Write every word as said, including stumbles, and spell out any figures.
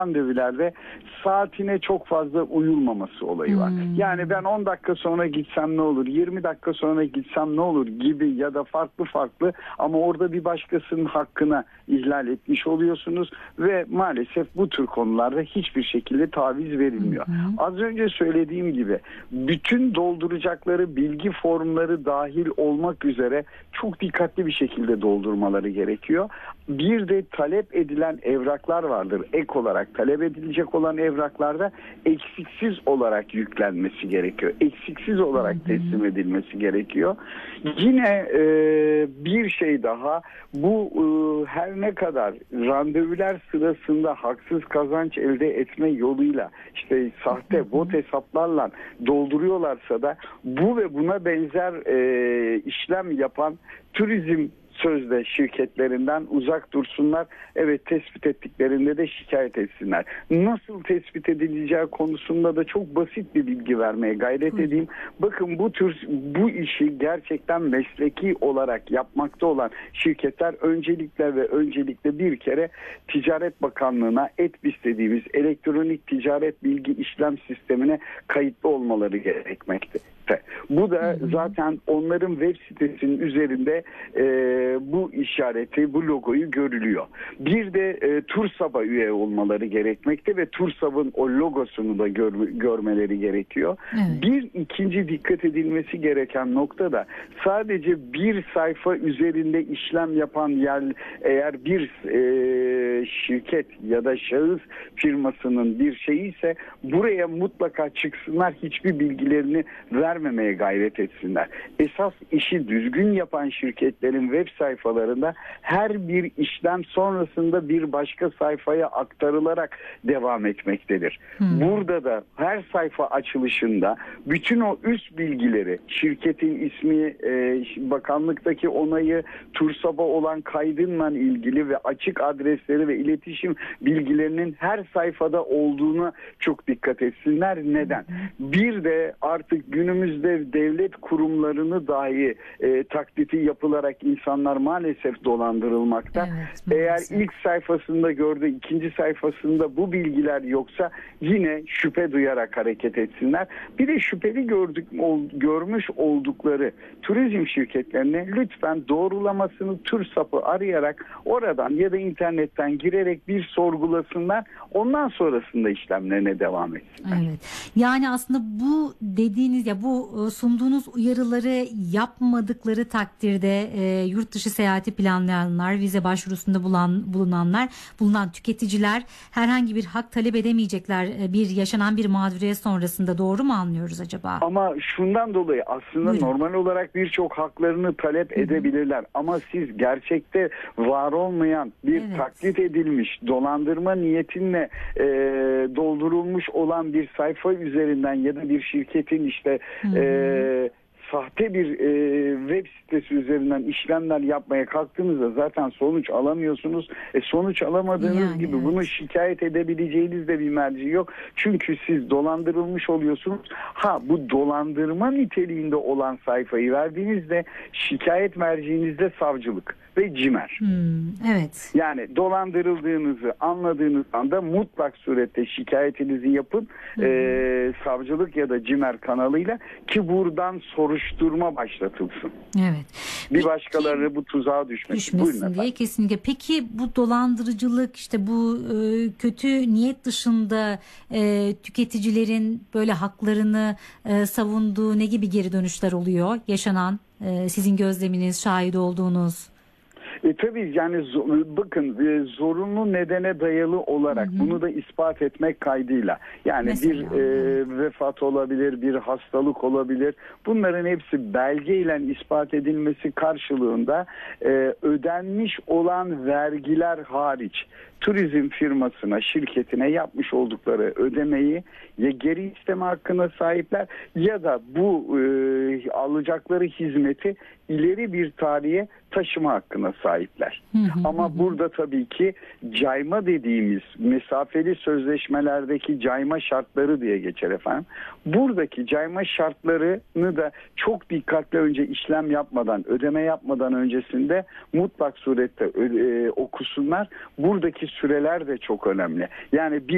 randevulerde saatine çok fazla uyulmaması olayı var. Hmm. Yani ben on dakika sonra gitsem ne olur, yirmi dakika sonra gitsem ne olur gibi ya da farklı farklı, ama orada bir başkasının hakkına ihlal etmiş oluyorsunuz ve maalesef bu tür konularda hiçbir şekilde taviz verilmiyor. Hmm. Az önce söylediğim gibi bütün dolduracakları bilgi formları dahil olmak üzere çok dikkatli bir şekilde doldurmaları gerekiyor. Bir de talep edilen evraklar vardır. Ek olarak talep edilecek olan evraklarda eksiksiz olarak yüklenmesi gerekiyor. Eksiksiz olarak teslim edilmesi gerekiyor. Yine e, bir şey daha, bu e, her ne kadar randevular sırasında haksız kazanç elde etme yoluyla işte sahte bot hesaplarla dolduruyorlarsa da bu ve buna benzer e, işlem yapan turizm sözde şirketlerinden uzak dursunlar. Evet, tespit ettiklerinde de şikayet etsinler. Nasıl tespit edileceği konusunda da çok basit bir bilgi vermeye gayret Hı. edeyim. Bakın, bu tür bu işi gerçekten mesleki olarak yapmakta olan şirketler öncelikle ve öncelikle bir kere Ticaret Bakanlığı'na E T B İ S dediğimiz elektronik ticaret bilgi işlem sistemine kayıtlı olmaları gerekmekte. Bu da zaten onların web sitesinin üzerinde e, bu işareti, bu logoyu görülüyor. Bir de e, TURSAB'a üye olmaları gerekmekte ve TURSAB'ın o logosunu da gör, görmeleri gerekiyor. Evet. Bir ikinci dikkat edilmesi gereken nokta da sadece bir sayfa üzerinde işlem yapan yer, eğer bir e, şirket ya da şahıs firmasının bir şeyi ise buraya mutlaka çıksınlar, hiçbir bilgilerini vermemeye gayret etsinler. Esas işi düzgün yapan şirketlerin web sayfalarında her bir işlem sonrasında bir başka sayfaya aktarılarak devam etmektedir. Hmm. Burada da her sayfa açılışında bütün o üst bilgileri, şirketin ismi, e, bakanlıktaki onayı, TURSAB'a olan kaydınla ilgili ve açık adresleri ve iletişim bilgilerinin her sayfada olduğuna çok dikkat etsinler. Neden? Hmm. Bir de artık günümüzde devlet kurumlarını dahi e, taklidi yapılarak insanlar maalesef dolandırılmakta. Evet, eğer ilk sayfasında gördü, ikinci sayfasında bu bilgiler yoksa yine şüphe duyarak hareket etsinler. Bir de şüpheli gördük, ol, görmüş oldukları turizm şirketlerine lütfen doğrulamasını TURSAB'ı arayarak oradan ya da internetten girerek bir sorgulasınlar. Ondan sonrasında işlemlerine devam etsinler. Evet. Yani aslında bu dediğiniz ya bu sunduğunuz uyarıları yapmadıkları takdirde e, yurt dışı seyahati planlayanlar, vize başvurusunda bulan, bulunanlar, bulunan tüketiciler herhangi bir hak talep edemeyecekler e, bir yaşanan bir mağduriyet sonrasında, doğru mu anlıyoruz acaba? Ama şundan dolayı aslında Buyurun. normal olarak birçok haklarını talep Hı-hı. edebilirler. Ama siz gerçekte var olmayan bir evet. taklit edilmiş, dolandırma niyetinle e, doldurulmuş olan bir sayfa üzerinden ya da bir şirketin işte e, sahte bir e, web sitesi üzerinden işlemler yapmaya kalktığınızda zaten sonuç alamıyorsunuz. E, sonuç alamadığınız yani, gibi evet. bunu şikayet edebileceğiniz de bir merci yok. Çünkü siz dolandırılmış oluyorsunuz. Ha, bu dolandırma niteliğinde olan sayfayı verdiğinizde şikayet merciinizde savcılık ve cimer. Hmm, evet. Yani dolandırıldığınızı anladığınız anda mutlak surette şikayetinizi yapın hmm. e, savcılık ya da cimer kanalıyla, ki buradan soruşturma başlatılsın. Evet. Bir başkaları bu tuzağa düşmesin, düşmesin diye kesinlikle. Peki bu dolandırıcılık, işte bu e, kötü niyet dışında e, tüketicilerin böyle haklarını e, savunduğu ne gibi geri dönüşler oluyor? Yaşanan e, sizin gözleminiz, şahit olduğunuz? E tabii yani bakın e, zorunlu nedene dayalı olarak hı hı. bunu da ispat etmek kaydıyla, yani Mesela, bir e, vefat olabilir, bir hastalık olabilir, bunların hepsi belgeyle ispat edilmesi karşılığında e, ödenmiş olan vergiler hariç turizm firmasına, şirketine yapmış oldukları ödemeyi ya geri isteme hakkına sahipler ya da bu e, alacakları hizmeti ileri bir tarihe taşıma hakkına sahipler. Hı hı, Ama hı. burada tabii ki cayma dediğimiz mesafeli sözleşmelerdeki cayma şartları diye geçer efendim. Buradaki cayma şartlarını da çok dikkatli önce işlem yapmadan, ödeme yapmadan öncesinde mutlak surette e, okusunlar. Buradaki süreler de çok önemli. Yani bir